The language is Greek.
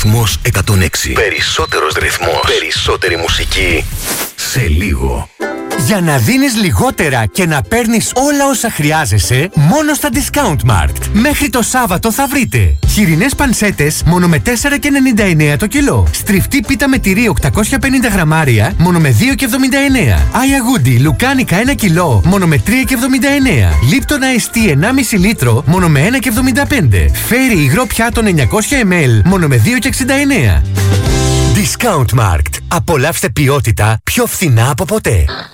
Ρυθμός 106. Περισσότερος ρυθμός. Περισσότερη μουσική. Σε λίγο. Για να δίνεις λιγότερα και να παίρνεις όλα όσα χρειάζεσαι, μόνο στα Discount Markt. Μέχρι το Σάββατο θα βρείτε χοιρινές πανσέτες μόνο με 4,99 το κιλό. Στριφτή πίτα με τυρί 850 γραμμάρια μόνο με 2,79. Άια Γκούντι λουκάνικα 1 κιλό μόνο με 3,79. Λίπτονα εστί 1,5 λίτρο μόνο με 1,75. Φέρι υγρό πιάτο 900 ml μόνο με 2,69. Discount Markt. Απολαύστε ποιότητα πιο φθηνά από ποτέ.